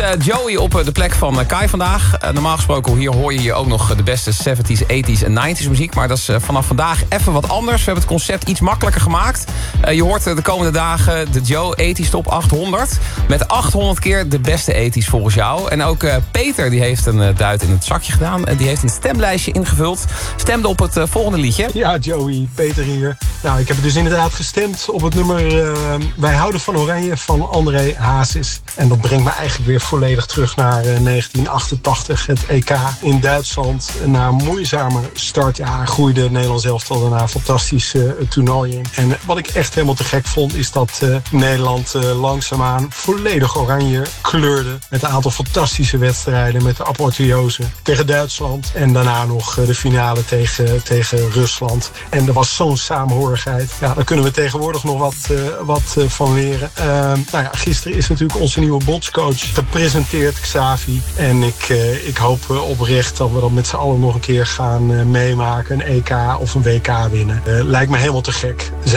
Joey op de plek van Kai vandaag. Normaal gesproken hier hoor je ook nog de beste 70s, 80s en 90s muziek. Maar dat is vanaf vandaag even wat anders. We hebben het concept iets makkelijker gemaakt. Je hoort de komende dagen de Joe 80s Top 800. Met 800 keer de beste 80s volgens jou. En ook Peter die heeft een duit in het zakje gedaan. Die heeft een stemlijstje ingevuld. Stemde op het volgende liedje. Ja, Joey, Peter hier. Nou, ik heb dus inderdaad gestemd op het nummer Wij houden van Oranje van André Hazes. En dat brengt me eigenlijk weer volledig terug naar 1988. Het EK in Duitsland. Na een moeizame start groeide Nederland elftal daarna fantastisch toernooi in. En wat ik echt helemaal te gek vond is dat Nederland langzaamaan volledig oranje kleurde. Met een aantal fantastische wedstrijden. Met de apotheose tegen Duitsland. En daarna nog de finale tegen Rusland. En er was zo'n samenhorigheid. Ja, daar kunnen we tegenwoordig nog wat van leren. Gisteren is natuurlijk onze nieuwe bondscoach gepresenteerd, Xavi. En ik hoop oprecht dat we dat met z'n allen nog een keer gaan meemaken. Een EK of een WK winnen. Lijkt me helemaal te gek.